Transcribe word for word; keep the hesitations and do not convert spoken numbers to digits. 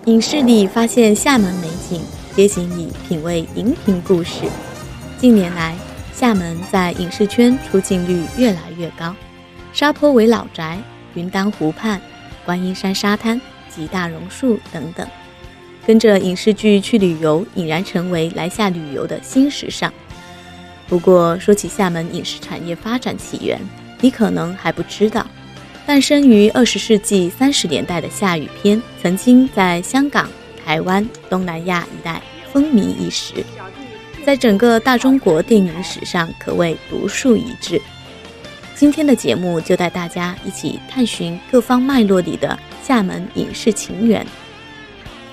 影视里发现厦门美景，街景里品味荧屏故事。近年来，厦门在影视圈出镜率越来越高，沙坡尾老宅、云丹湖畔、观音山沙滩及大榕树等等，跟着影视剧去旅游，俨然成为来厦旅游的新时尚。不过说起厦门影视产业发展起源，你可能还不知道，诞生于二十世纪三十年代的厦语片，曾经在香港、台湾、东南亚一带风靡一时，在整个大中国电影史上可谓独树一帜。今天的节目就带大家一起探寻各方脉络里的厦门影视情缘，